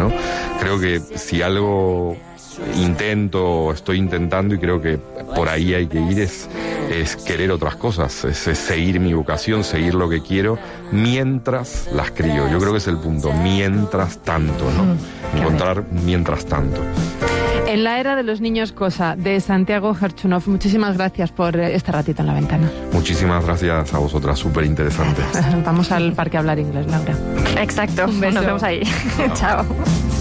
¿no? Creo que si algo estoy intentando, y creo que por ahí hay que ir, es querer otras cosas, es seguir mi vocación, seguir lo que quiero mientras las crío. Yo creo que es el punto, mientras tanto, ¿no? Encontrar mientras tanto. En la era de los niños cosa, de Santiago Hartshunov. Muchísimas gracias por este ratito en La Ventana. Muchísimas gracias a vosotras, súper interesante. Vamos al parque a hablar inglés, Laura. Exacto, nos vemos ahí. Chao.